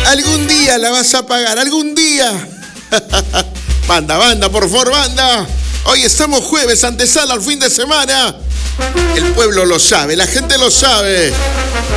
Algún día la vas a pagar, algún día. Banda, por favor, banda. Hoy estamos jueves, antesala al fin de semana. El pueblo lo sabe, la gente lo sabe.